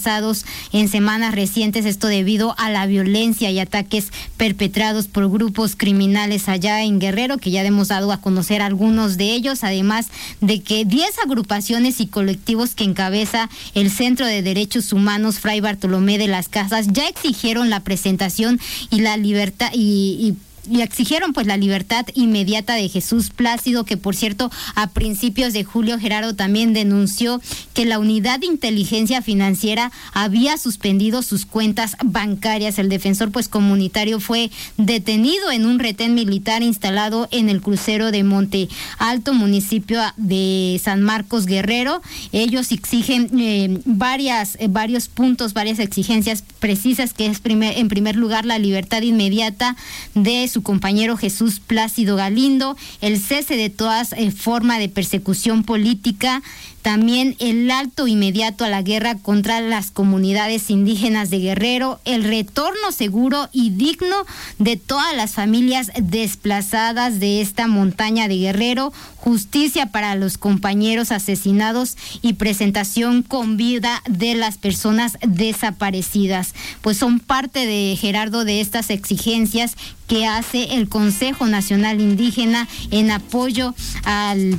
desplazados en semanas recientes, esto debido a la violencia y ataques perpetrados por grupos criminales allá en Guerrero, que ya hemos dado a conocer algunos de ellos, además de que 10 agrupaciones y colectivos que encabeza el Centro de Derechos Humanos Fray Bartolomé de las Casas ya exigieron la presentación y la libertad y exigieron pues la libertad inmediata de Jesús Plácido, que por cierto a principios de julio Gerardo también denunció que la Unidad de Inteligencia Financiera había suspendido sus cuentas bancarias. El defensor pues comunitario fue detenido en un retén militar instalado en el crucero de Monte Alto, municipio de San Marcos, Guerrero. Ellos exigen varios puntos, varias exigencias precisas, que es en primer lugar la libertad inmediata de su compañero Jesús Plácido Galindo, el cese de toda forma de persecución política, también el alto inmediato a la guerra contra las comunidades indígenas de Guerrero, el retorno seguro y digno de todas las familias desplazadas de esta montaña de Guerrero, justicia para los compañeros asesinados y presentación con vida de las personas desaparecidas. Pues son parte de Gerardo de estas exigencias que hace el Consejo Nacional Indígena en apoyo al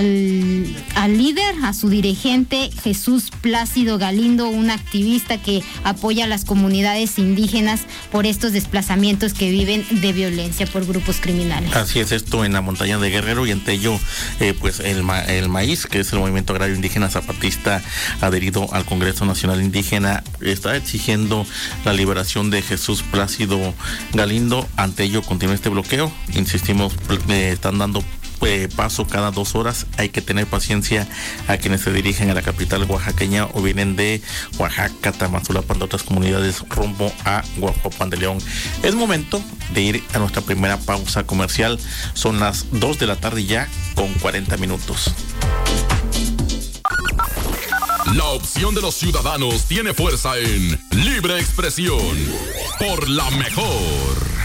líder, a su dirigente Jesús Plácido Galindo, un activista que apoya a las comunidades indígenas por estos desplazamientos que viven de violencia por grupos criminales. Así es, esto en la montaña de Guerrero, y ante ello pues el MAIZ, que es el Movimiento Agrario Indígena Zapatista adherido al Congreso Nacional Indígena, está exigiendo la liberación de Jesús Plácido Galindo. Ante ello continúa este bloqueo, insistimos, están dando paso cada 2 horas. Hay que tener paciencia a quienes se dirigen a la capital oaxaqueña o vienen de Oaxaca, Tamazulapan, de otras comunidades rumbo a Guajuapan de León. Es momento de ir a nuestra primera pausa comercial. Son las 2 de la tarde ya con 40 minutos. La opción de los ciudadanos tiene fuerza en Libre Expresión por La Mejor.